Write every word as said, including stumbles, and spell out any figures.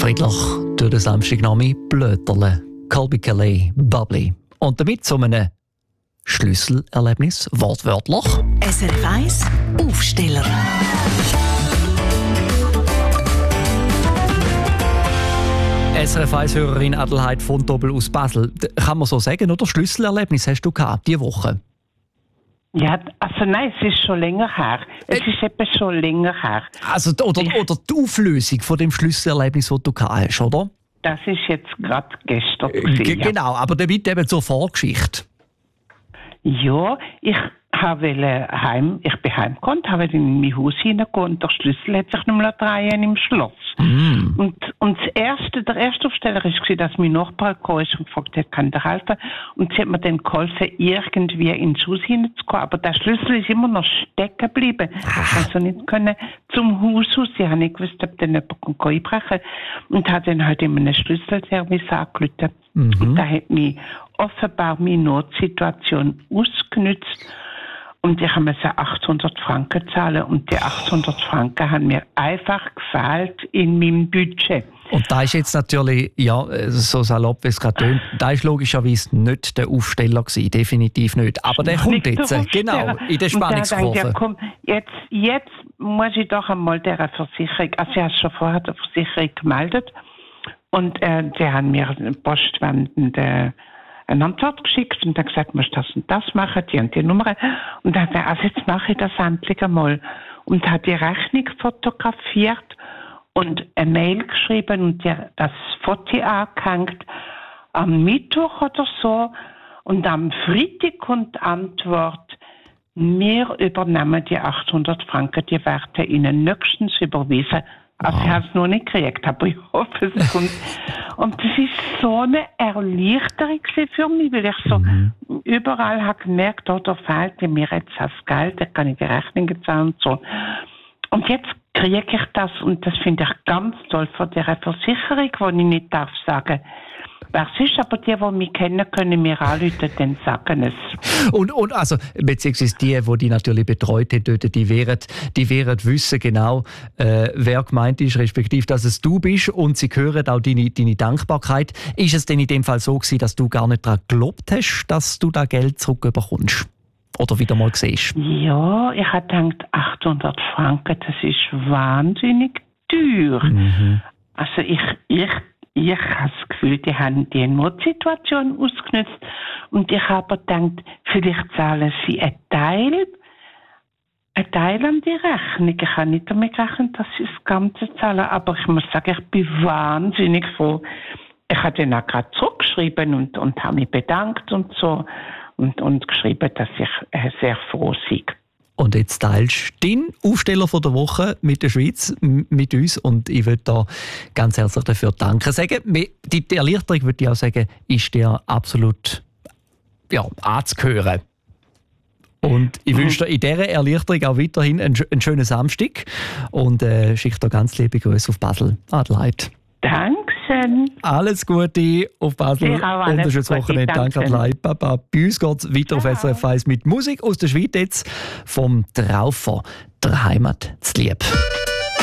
Friedlich durch den Samstagnachmittag Blöterle, Colby Calais, Bubbly. Und damit zu einem Schlüsselerlebnis, wortwörtlich. S R F eins Aufsteller. S R F eins-Hörerin Adelheid von Doppel aus Basel. Kann man so sagen, oder? Schlüsselerlebnis hast du gehabt, diese Woche? Ja, also nein, es ist schon länger her. Es äh, ist eben schon länger her. Also, oder, oder die Auflösung von dem Schlüsselerlebnis, das du gehabt hast, oder? Das ist jetzt gerade gestern Äh, gewesen, ja. Genau, aber damit eben zur Vorgeschichte. Ja, ich wollte heim, ich bin heimgekommen, habe in mein Haus hineingehen und der Schlüssel hat sich nicht mehr drehen im Schloss. Mm. Und, und das erste, der erste Aufsteller war, dass mein Nachbar gekommen ist und gefragt hat, kann der helfen? Und sie hat mir dann geholfen, irgendwie ins Haus hineinzukommen. Aber der Schlüssel ist immer noch stecken geblieben. Ich konnte also nicht können zum Haus raus. Ich habe nicht gewusst, ob dann jemand einbrechen kann. Und habe dann halt in einem Schlüsselservice angerufen. Mhm. Und da hat mich offenbar meine Notsituation ausgenutzt. Und ich musste achthundert Franken zahlen. Und die achthundert Franken haben mir einfach gefehlt in meinem Budget. Und da ist jetzt natürlich, ja, so salopp wie es gerade tönt, da ist logischerweise nicht der Aufsteller gewesen, definitiv nicht. Aber der kommt Nicht jetzt, der genau, Aufsteller. in der Spannungskurve. Und dann denke ich, komm, jetzt, jetzt muss ich doch einmal dieser Versicherung, also ich habe schon vorher der Versicherung gemeldet. Und äh, die haben mir eine postwendende eine Antwort geschickt und dann gesagt, du musst das und das machen, die und die Nummer. Und dann habe ich, also jetzt mache ich das endlich einmal. Und habe die Rechnung fotografiert und eine Mail geschrieben und die, das Foto angehängt am Mittwoch oder so. Und am Freitag kommt die Antwort, wir übernehmen die achthundert Franken, die werden Ihnen nächstens überwiesen. Also ich habe es noch nicht gekriegt, aber ich hoffe, es kommt. Und das ist so eine Erleichterung für mich, weil ich so mhm. überall habe gemerkt, oh, da fehlt mir jetzt das Geld, da kann ich die Rechnungen zahlen und so. Und jetzt kriege ich das und das finde ich ganz toll von dieser Versicherung, wo ich nicht darf sagen, wer es ist, aber die, die mich kennen, können mir anrufen, dann sagen es. Und, und also, beziehungsweise die, die die natürlich betreut haben, dort, die werden, die werden wissen genau, äh, wer gemeint ist, respektive, dass es du bist und sie hören auch deine, deine Dankbarkeit. Ist es denn in dem Fall so gewesen, dass du gar nicht daran geglaubt hast, dass du da Geld zurückbekommst? Oder wieder mal siehst? Ja, ich habe gedacht, achthundert Franken, das ist wahnsinnig teuer. Mhm. Also ich, ich Ich habe das Gefühl, die haben die Notsituation ausgenutzt und ich habe gedacht, vielleicht zahlen sie einen Teil, einen Teil an die Rechnung. Ich habe nicht damit gerechnet, dass sie das Ganze zahlen, aber ich muss sagen, ich bin wahnsinnig froh. Ich habe dann auch gerade zurückgeschrieben und, und habe mich bedankt und so und, und geschrieben, dass ich sehr froh sei. Und jetzt teilst du den Aufsteller von der Woche mit der Schweiz, m- mit uns. Und ich würde da ganz herzlich dafür danken. Sagen, die Erleichterung, würde ich auch sagen, ist dir absolut ja, anzuhören. Und ich wünsche dir in dieser Erleichterung auch weiterhin einen, einen schönen Samstag. Und äh, schicke dir ganz liebe Grüße auf Basel. Adelheid. Dankeschön. Alles Gute auf Basel und ein schönes Wochenende. Danke, Adelheid. Baba. Bei uns geht es weiter auf S R F eins mit Musik aus der Schweiz jetzt vom Traufer, der Heimat zu lieb.